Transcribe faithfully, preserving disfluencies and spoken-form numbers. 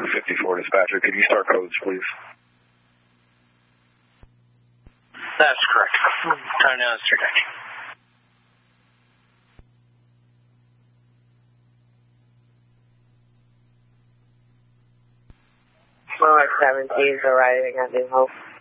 two fifty-four dispatcher. Could you start codes, please? That's correct. Time now is three ninety. Monarch seventeen is arriving at New Hope.